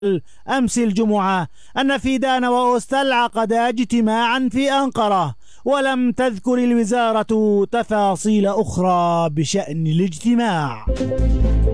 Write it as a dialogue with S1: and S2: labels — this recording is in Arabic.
S1: أمس الجمعة أن فيدان وأوستل عقدا اجتماعا في أنقرة، ولم تذكر الوزارة تفاصيل أخرى بشأن الاجتماع.